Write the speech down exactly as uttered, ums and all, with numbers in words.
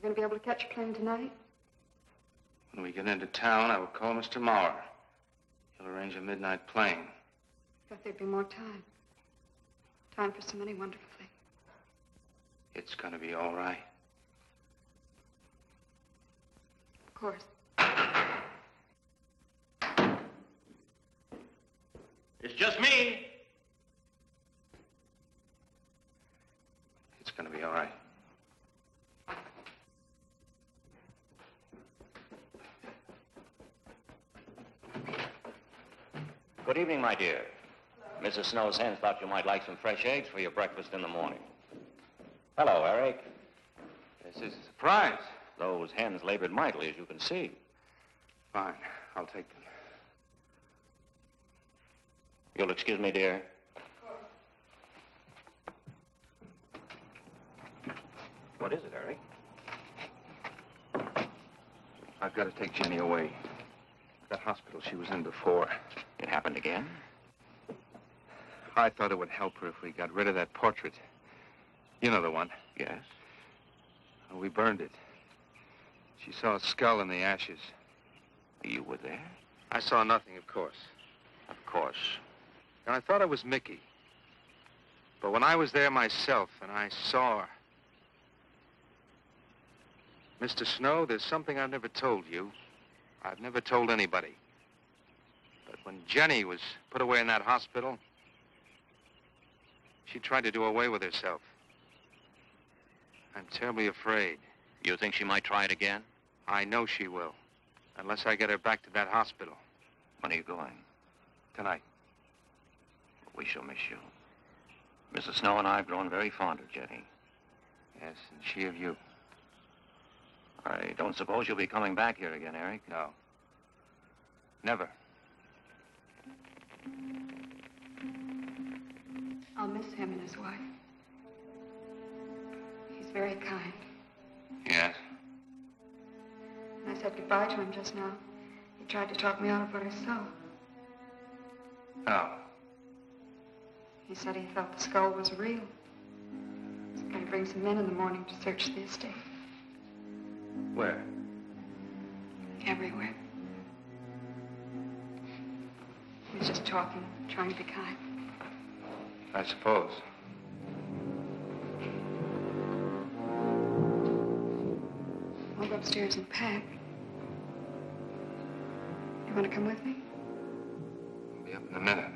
going to be able to catch a plane tonight? When we get into town, I will call Mister Maurer. He'll arrange a midnight plane. Thought there'd be more time. Time for so many wonderful things. It's going to be all right. Of course. It's just me. It's going to be all right. Good evening, my dear. Missus Snow's hens thought you might like some fresh eggs for your breakfast in the morning. Hello, Eric. This is a surprise. Those hens labored mightily, as you can see. Fine. I'll take them. You'll excuse me, dear. What is it, Eric? I've got to take Jenny away. That hospital she was in before. It happened again? I thought it would help her if we got rid of that portrait. You know the one. Yes. Well, we burned it. She saw a skull in the ashes. You were there? I saw nothing, of course. Of course. And I thought it was Mickey. But when I was there myself and I saw her... Mister Snow, there's something I've never told you. I've never told anybody. But when Jenny was put away in that hospital, she tried to do away with herself. I'm terribly afraid. You think she might try it again? I know she will. Unless I get her back to that hospital. When are you going? Tonight. We shall miss you. Missus Snow and I have grown very fond of Jenny. Yes, and she of you. I don't suppose you'll be coming back here again, Eric? No. Never. I'll miss him and his wife. He's very kind. Yes? When I said goodbye to him just now, he tried to talk me out of what I saw. Oh. He said he felt the skull was real. He's going to bring some men in the morning to search the estate. Where? Everywhere. He was just talking, trying to be kind. I suppose. I'll go upstairs and pack. You want to come with me? I'll be up in a minute.